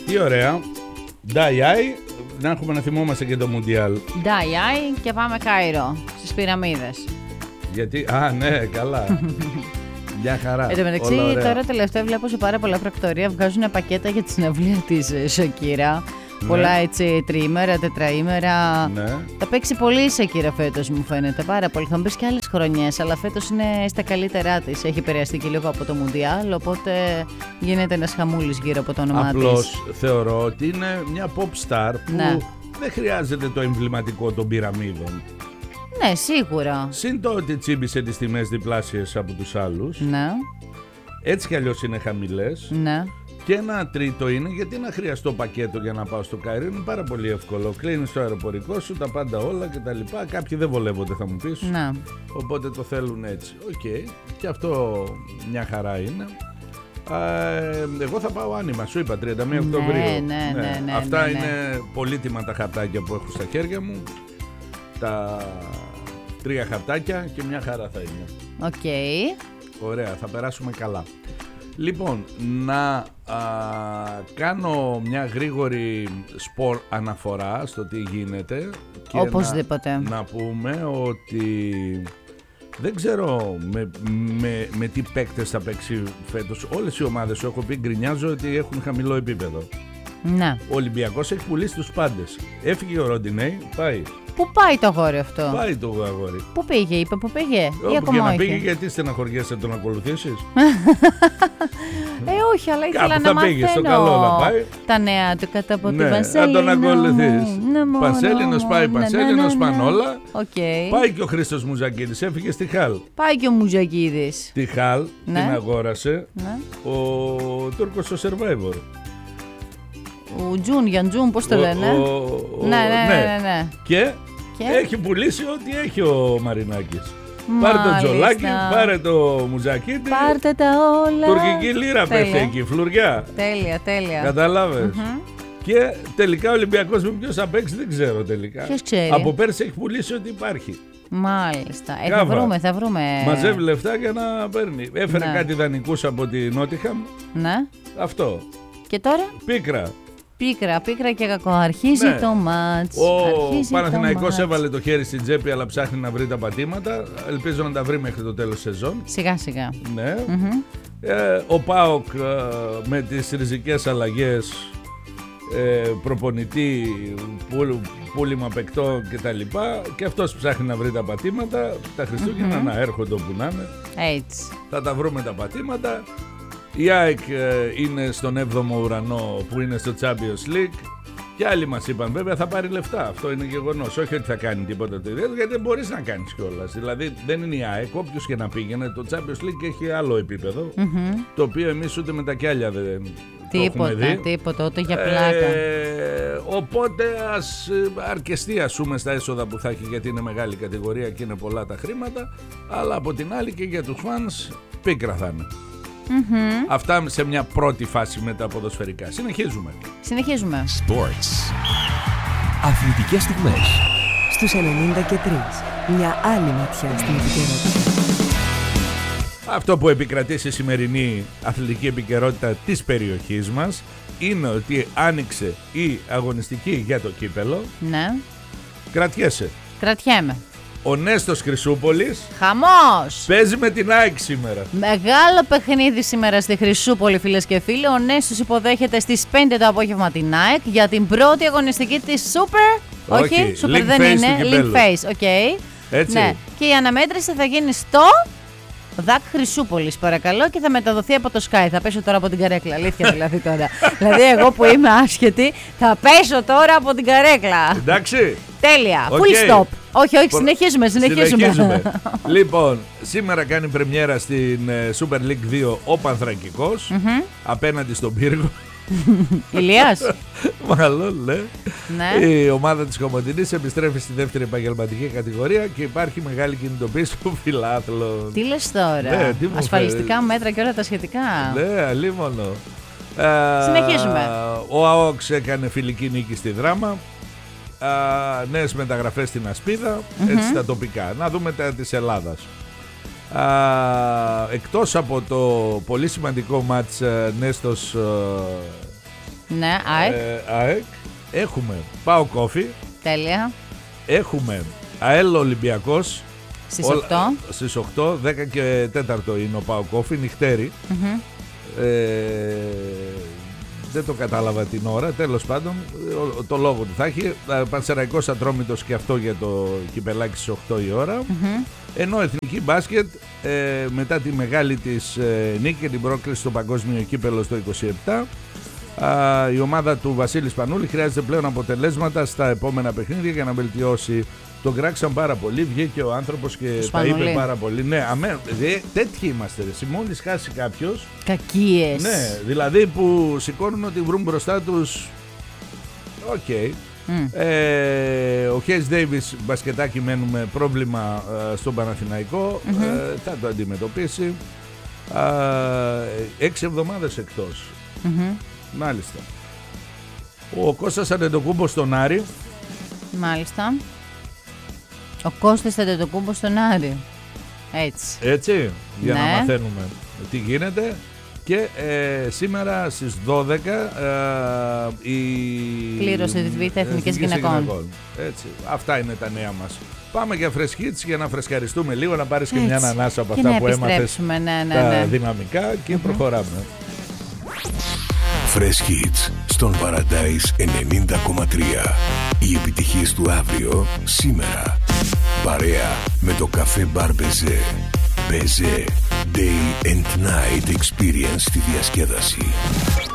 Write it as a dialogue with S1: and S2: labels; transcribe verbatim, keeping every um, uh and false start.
S1: Τι ωραία. Ντάι-άι, να έχουμε να θυμόμαστε και το Μουντιάλ.
S2: Ντάι-άι και πάμε Κάιρο, στις πυραμίδες.
S1: Γιατί, α, ναι, καλά. Μια χαρά.
S2: Εν τω μεταξύ, τώρα τελευταία βλέπω σε πάρα πολλά πρακτορία βγάζουν πακέτα για τη συναυλία της Σακύρα. Ναι. Πολλά έτσι τριήμερα, τετραήμερα.
S1: Ναι.
S2: Θα παίξει πολύ η Σακύρα φέτος, μου φαίνεται. Πάρα πολύ. Θα μου πεις και άλλες χρονιές, αλλά φέτος είναι στα καλύτερά της. Έχει επηρεαστεί και λίγο από το Μουντιάλ, οπότε γίνεται ένας χαμούλης γύρω από το όνομά της.
S1: Απλώς θεωρώ ότι είναι μια pop star που
S2: ναι.
S1: δεν χρειάζεται το εμβληματικό των πυραμίδων.
S2: Ναι, σίγουρα.
S1: Συν το ότι τσίμπησε τις τιμές διπλάσιες από τους άλλους.
S2: Ναι.
S1: Έτσι κι αλλιώς είναι χαμηλές.
S2: Ναι.
S1: Και ένα τρίτο είναι γιατί να χρειαστώ πακέτο για να πάω στο Κάιρο. Είναι πάρα πολύ εύκολο. Κλείνεις το αεροπορικό σου, τα πάντα όλα κτλ. Κάποιοι δεν βολεύονται, θα μου πεις.
S2: Ναι.
S1: Οπότε το θέλουν έτσι. Οκ. Okay. Και αυτό μια χαρά είναι. Ε, εγώ θα πάω άνοιγμα, σου είπα, τριάντα μία Οκτωβρίου.
S2: Ναι, ναι, ναι, ναι,
S1: Αυτά
S2: ναι, ναι.
S1: είναι πολύτιμα τα χαρτάκια που έχω στα χέρια μου. Τα τρία χαρτάκια και μια χαρά θα είναι.
S2: Οκ. Okay.
S1: Ωραία, θα περάσουμε καλά. Λοιπόν, να α, κάνω μια γρήγορη σπορ αναφορά στο τι γίνεται. Και
S2: οπωσδήποτε.
S1: Να, να πούμε ότι δεν ξέρω με, με, με τι παίκτες θα παίξει φέτος. Όλες οι ομάδες, σου έχω πει, γκρινιάζω ότι έχουν χαμηλό επίπεδο.
S2: Ναι.
S1: Ο Ολυμπιακός έχει πουλήσει τους πάντες. Έφυγε ο Ροντινέι, πάει.
S2: Πού πάει το αγόρι αυτό?
S1: Πάει το αγόρι.
S2: Πού πήγε, είπε, πού πήγε?
S1: Όπου
S2: ή ακόμα
S1: και να
S2: όχι?
S1: πήγε, γιατί στεναχωριέσαι να τον ακολουθήσεις?
S2: Ε, όχι, αλλά ήθελα
S1: κάπου
S2: να
S1: θα
S2: μαθαίνω
S1: πήγε, στο καλό να πάει.
S2: Τα νέα του κατά από
S1: ναι,
S2: την Πανσέλινο.
S1: να τον ακολουθείς.
S2: Ναι,
S1: Πανσέλινος πάει,
S2: ναι,
S1: Πανσέλινος
S2: ναι, ναι,
S1: πάνε
S2: ναι.
S1: όλα.
S2: Okay.
S1: Πάει και ο Χρήστος Μουζακίδης, έφυγε στη Χαλ.
S2: Πάει και ο Μουζακίδης.
S1: Τη Χαλ
S2: ναι.
S1: την αγόρασε
S2: ναι.
S1: ο Τούρκος ο Survivor.
S2: Ο Τζουν, Γιαντζούν, πώς το λένε.
S1: Ο, ο,
S2: ναι, ναι, ναι, ναι, ναι.
S1: Και,
S2: και
S1: έχει πουλήσει ό,τι έχει ο Μαρινάκης. Πάρε το τζολάκι, πάρε το μουζακίτι.
S2: Πάρτε τα όλα.
S1: Τουρκική λίρα πέφτει εκεί, φλουριά.
S2: Τέλεια, τέλεια.
S1: Κατάλαβες.
S2: Mm-hmm.
S1: Και τελικά ο Ολυμπιακός με ποιος θα παίξει δεν ξέρω τελικά.
S2: Ποιος ξέρει.
S1: Από πέρσι έχει πουλήσει ό,τι υπάρχει.
S2: Μάλιστα. Ε, θα βρούμε, θα βρούμε.
S1: Μαζεύει λεφτά για να παίρνει. Έφερε
S2: ναι.
S1: κάτι δανεικούς από τη Νότιχαμ.
S2: Ναι.
S1: Αυτό.
S2: Και τώρα.
S1: Πίκρα.
S2: Πίκρα, πίκρα και κακό. Αρχίζει ναι. το μάτς.
S1: Ο Παναθηναϊκός έβαλε το χέρι στην τσέπη, αλλά ψάχνει να βρει τα πατήματα. Ελπίζω να τα βρει μέχρι το τέλος σεζόν.
S2: Σιγά σιγά.
S1: Ναι.
S2: Mm-hmm.
S1: Ε, ο ΠΑΟΚ ε, με τις ριζικές αλλαγές, ε, προπονητή, πούλ, πούλημα παικτών κτλ. Και αυτός ψάχνει να βρει τα πατήματα. Τα Χριστούγεννα mm-hmm. να έρχονται όπου να είναι.
S2: Έτσι.
S1: Θα τα βρούμε τα πατήματα. Η ΑΕΚ είναι στον έβδομο ουρανό που είναι στο Champions League. Και άλλοι μας είπαν βέβαια θα πάρει λεφτά. Αυτό είναι γεγονός. Όχι ότι θα κάνει τίποτα το ιδιαίτερο, γιατί δεν μπορείς να κάνεις κιόλας. Δηλαδή δεν είναι η ΑΕΚ. Όποιος και να πήγαινε, το Champions League έχει άλλο επίπεδο. Mm-hmm. Το οποίο εμείς ούτε με τα κιάλια δεν
S2: τίποτα,
S1: το έχουμε δει.
S2: Τίποτα, ούτε για πλάκα.
S1: Ε, οπότε ας αρκεστεί, ας πούμε, στα έσοδα που θα έχει, γιατί είναι μεγάλη κατηγορία και είναι πολλά τα χρήματα. Αλλά από την άλλη και για τους φανς πίκρα θα είναι.
S2: Mm-hmm.
S1: Αυτά σε μια πρώτη φάση με τα ποδοσφαιρικά. Συνεχίζουμε.
S2: Συνεχίζουμε.
S3: Sports. Αθλητικές στιγμές.
S4: Στους ενενήντα και τρία. Μια άλλη ματιά στην επικαιρότητα.
S1: Αυτό που επικρατεί στη σημερινή αθλητική επικαιρότητα της περιοχής μας είναι ότι άνοιξε η αγωνιστική για το κύπελο.
S2: Ναι.
S1: Κρατιέσαι.
S2: Κρατιέμαι.
S1: Ο Νέστος Χρυσούπολης
S2: χαμός!
S1: Παίζει με την ΑΕΚ σήμερα.
S2: Μεγάλο παιχνίδι σήμερα στη Χρυσούπολη, φίλες και φίλοι. Ο Νέστος υποδέχεται στις πέντε το απόγευμα την ΑΕΚ για την πρώτη αγωνιστική της Super.
S1: Όχι,
S2: Όχι Super
S1: Link
S2: δεν
S1: Face
S2: είναι. Link Face, οκ. Okay.
S1: Έτσι.
S2: Ναι. Και η αναμέτρηση θα γίνει στο ΔΑΚ Χρυσούπολης, παρακαλώ, και θα μεταδοθεί από το Sky. Θα πέσω τώρα από την καρέκλα. Αλήθεια δηλαδή τώρα. Δηλαδή, εγώ που είμαι άσχετη, θα πέσω τώρα από την καρέκλα.
S1: Εντάξει.
S2: Τέλεια.
S1: Okay.
S2: Full stop. Όχι, όχι, συνεχίζουμε, συνεχίζουμε.
S1: συνεχίζουμε. Λοιπόν, σήμερα κάνει πρεμιέρα στην Super League δύο ο Πανθρακικός mm-hmm. απέναντι στον Πύργο.
S2: Ηλίας.
S1: Μάλλον, ναι.
S2: ναι.
S1: Η ομάδα της Κομοτηνής επιστρέφει στη δεύτερη επαγγελματική κατηγορία και υπάρχει μεγάλη κινητοποίηση του φιλάθλων.
S2: Τι λες τώρα,
S1: ναι, τι
S2: ασφαλιστικά
S1: φέρει.
S2: μέτρα και όλα τα σχετικά.
S1: Ναι, αλίμονο.
S2: Συνεχίζουμε.
S1: Ο ΑΟΚΣ έκανε φιλική νίκη στη Δράμα. Α, νέες μεταγραφές στην Ασπίδα, mm-hmm. έτσι τα τοπικά. Να δούμε τα της Ελλάδας. Α, εκτός από το πολύ σημαντικό μάτς Νέστος
S2: Ναι, ΑΕΚ.
S1: Ε, ΑΕΚ. Έχουμε ΠΑΟΚ Όφι.
S2: Τέλεια.
S1: Έχουμε ΑΕΛ Ολυμπιακός.
S2: Στις οκτώ.
S1: Στις οκτώ, δέκα και τέσσερα είναι ο ΠΑΟΚ Όφι, νυχτέρι.
S2: Mm-hmm.
S1: Ε, δεν το κατάλαβα την ώρα, τέλος πάντων, το λόγο του θα έχει. Πανσεραϊκός Ατρόμητος και αυτό για το κυπελάκι στις οκτώ η ώρα.
S2: Mm-hmm.
S1: Ενώ Εθνική Μπάσκετ ε, μετά τη μεγάλη της ε, νίκη και την πρόκληση στο παγκόσμιο κύπελο στο είκοσι επτά, α, η ομάδα του Βασίλη Σπανούλη χρειάζεται πλέον αποτελέσματα στα επόμενα παιχνίδια για να βελτιώσει. Τον κράξαν πάρα πολύ, βγήκε ο άνθρωπος και τα είπε πάρα πολύ. Ναι, αμέ, δε, τέτοιοι είμαστε. Μόλις χάσει κάποιος.
S2: Κακίες.
S1: Ναι, δηλαδή που σηκώνουν ότι βρουν μπροστά τους. Οκ. Okay. Mm. Ε, ο Χέις Ντέιβις μπασκετάκι μένουμε πρόβλημα ε, στον Παναθηναϊκό. Mm-hmm. ε, θα το αντιμετωπίσει. ε, έξι εβδομάδες εκτός.
S2: Mm-hmm.
S1: Μάλιστα. Ο Κώστας Αντετοκούμπος στον Άρη.
S2: Μάλιστα. Ο Κώστας Αντετοκούμπος στον Άρη. Έτσι.
S1: Έτσι, για
S2: ναι.
S1: να μαθαίνουμε τι γίνεται. Και ε, σήμερα στις δώδεκα ε, η
S2: κλήρωση της Β' Εθνικής Γυναικών. Γυναικών.
S1: Έτσι, αυτά είναι τα νέα μας. Πάμε για Fresh Hits για να φρεσκαριστούμε λίγο, να πάρεις και μια ανάσα από αυτά που έμαθες,
S2: ναι, ναι,
S1: τα
S2: ναι.
S1: δυναμικά και mm-hmm. προχωράμε.
S3: Fresh Hits στον Paradise ενενήντα κόμμα τρία. Οι επιτυχίες του αύριο, σήμερα. Παρέα με το καφέ μπαρ Μπεζέ. Μπεζέ. Day and night experience στη διασκέδαση.